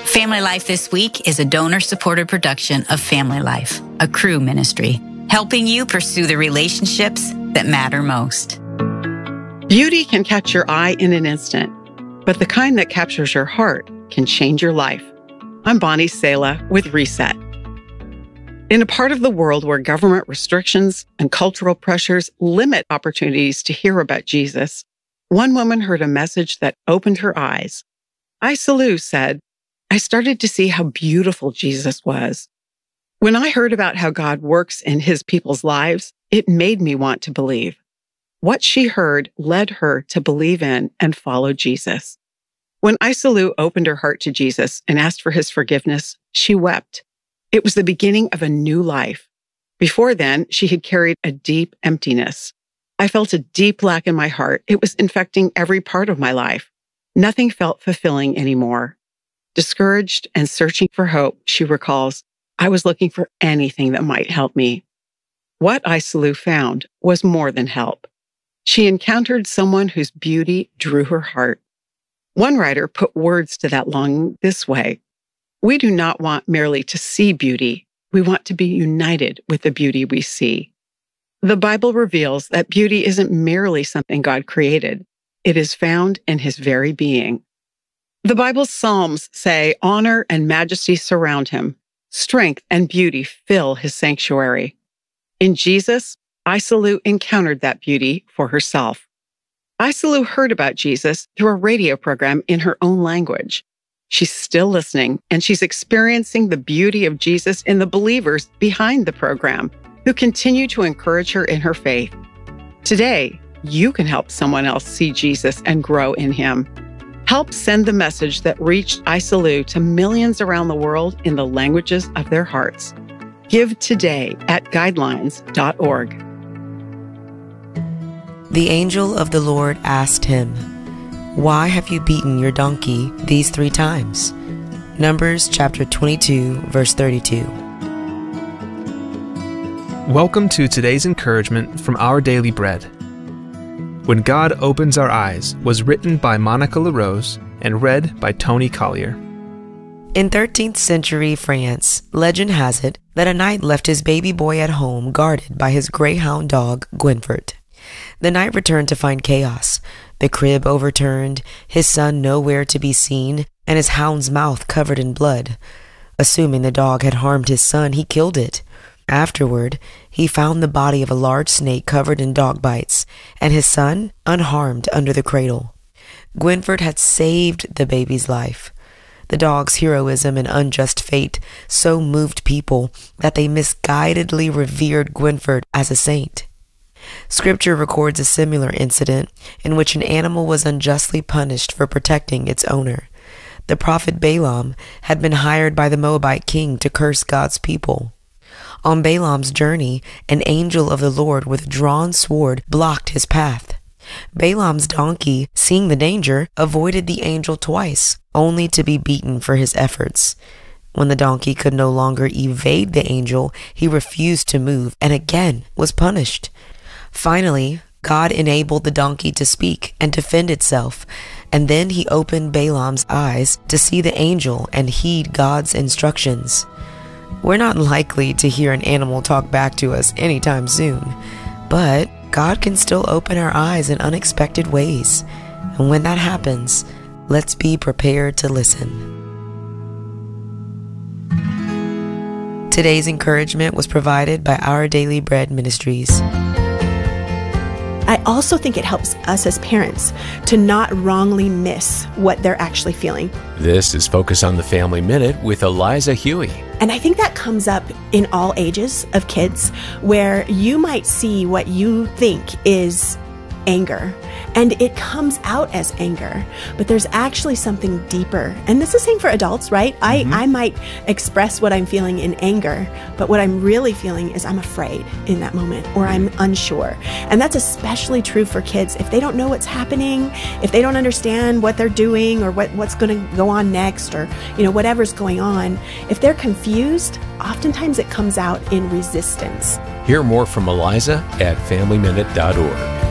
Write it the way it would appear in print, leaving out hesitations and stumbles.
Family Life This Week is a donor-supported production of Family Life, a Cru ministry, helping you pursue the relationships that matter most. Beauty can catch your eye in an instant, but the kind that captures your heart can change your life. I'm Bonnie Sala with Reset. In a part of the world where government restrictions and cultural pressures limit opportunities to hear about Jesus, one woman heard a message that opened her eyes. Isa Lou said, "I started to see how beautiful Jesus was. When I heard about how God works in his people's lives, it made me want to believe." What she heard led her to believe in and follow Jesus. When Isa Lou opened her heart to Jesus and asked for his forgiveness, she wept. It was the beginning of a new life. Before then, she had carried a deep emptiness. I felt a deep lack in my heart. It was infecting every part of my life. Nothing felt fulfilling anymore. Discouraged and searching for hope, she recalls, I was looking for anything that might help me. What Isa Lou found was more than help. She encountered someone whose beauty drew her heart. One writer put words to that longing this way: "We do not want merely to see beauty. We want to be united with the beauty we see." The Bible reveals that beauty isn't merely something God created. It is found in his very being. The Bible's Psalms say honor and majesty surround him. Strength and beauty fill his sanctuary. In Jesus, Isa Lou encountered that beauty for herself. Isa Lou heard about Jesus through a radio program in her own language. She's still listening, and she's experiencing the beauty of Jesus in the believers behind the program, who continue to encourage her in her faith. Today, you can help someone else see Jesus and grow in him. Help send the message that reached Isa Lou to millions around the world in the languages of their hearts. Give today at guidelines.org. The angel of the Lord asked him, "Why have you beaten your donkey these 3 times?" Numbers chapter 22, verse 32. Welcome to today's encouragement from Our Daily Bread. When God Opens Our Eyes was written by Monica LaRose and read by Tony Collier. In 13th century France, legend has it that a knight left his baby boy at home guarded by his greyhound dog, Gwynfert. The knight returned to find chaos, the crib overturned, his son nowhere to be seen, and his hound's mouth covered in blood. Assuming the dog had harmed his son, he killed it. Afterward, he found the body of a large snake covered in dog bites, and his son unharmed under the cradle. Gwynfert had saved the baby's life. The dog's heroism and unjust fate so moved people that they misguidedly revered Gwynfert as a saint. Scripture records a similar incident in which an animal was unjustly punished for protecting its owner. The prophet Balaam had been hired by the Moabite king to curse God's people. On Balaam's journey, an angel of the Lord with a drawn sword blocked his path. Balaam's donkey, seeing the danger, avoided the angel twice, only to be beaten for his efforts. When the donkey could no longer evade the angel, he refused to move and again was punished. Finally, God enabled the donkey to speak and defend itself, and then he opened Balaam's eyes to see the angel and heed God's instructions. We're not likely to hear an animal talk back to us anytime soon, but God can still open our eyes in unexpected ways. And when that happens, let's be prepared to listen. Today's encouragement was provided by Our Daily Bread Ministries. I also think it helps us as parents to not wrongly miss what they're actually feeling. This is Focus on the Family Minute with Eliza Huey. And I think that comes up in all ages of kids, where you might see what you think is anger, and it comes out as anger, but there's actually something deeper. And this is the same for adults, right? I might express what I'm feeling in anger, but what I'm really feeling is I'm afraid in that moment, or I'm unsure. And that's especially true for kids. If they don't know what's happening, if they don't understand what they're doing or what's going to go on next, or whatever's going on, if they're confused, oftentimes it comes out in resistance. Hear more from Eliza at FamilyMinute.org.